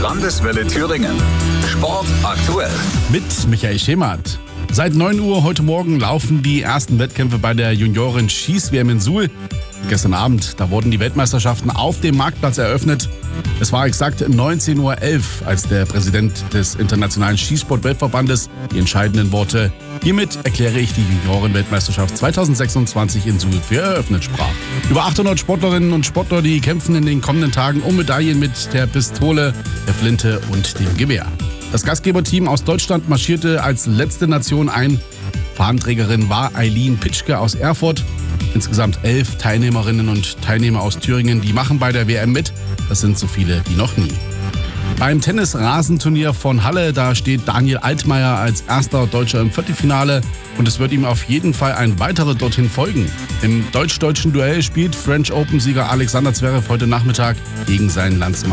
Landeswelle Thüringen. Sport aktuell. Mit Michael Schemert. Seit 9 Uhr heute Morgen laufen die ersten Wettkämpfe bei der Junioren-Schieß-WM in Suhl. Gestern Abend, da wurden die Weltmeisterschaften auf dem Marktplatz eröffnet. Es war exakt 19:11 Uhr, als der Präsident des Internationalen Schießsport-Weltverbandes die entscheidenden Worte "Hiermit erkläre ich die Junioren-Weltmeisterschaft 2026 in Suhl für eröffnet" sprach. Über 800 Sportlerinnen und Sportler, die kämpfen in den kommenden Tagen um Medaillen mit der Pistole, der Flinte und dem Gewehr. Das Gastgeberteam aus Deutschland marschierte als letzte Nation ein. Fahnenträgerin war Eileen Pitschke aus Erfurt. Insgesamt 11 Teilnehmerinnen und Teilnehmer aus Thüringen, die machen bei der WM mit. Das sind so viele wie noch nie. Beim Tennis-Rasenturnier von Halle, da steht Daniel Altmaier als erster Deutscher im Viertelfinale und es wird ihm auf jeden Fall ein weiterer dorthin folgen. Im deutsch-deutschen Duell spielt French Open-Sieger Alexander Zverev heute Nachmittag gegen seinen Landsmann